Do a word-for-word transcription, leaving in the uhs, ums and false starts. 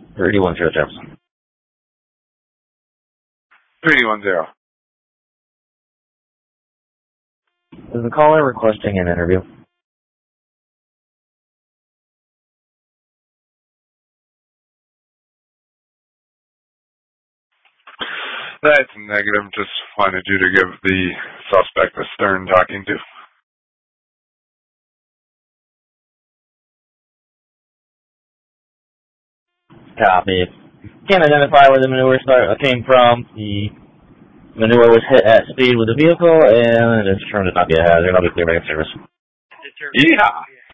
thirty-one zero zero. thirty-one zero. Is the caller requesting an interview? That's negative. Just wanted you to give the suspect a stern talking to. Copy. Can't identify where the manure start came from. The manure was hit at speed with the vehicle, and it determined to not be a hazard. I'll be clear back in service. Yeehaw!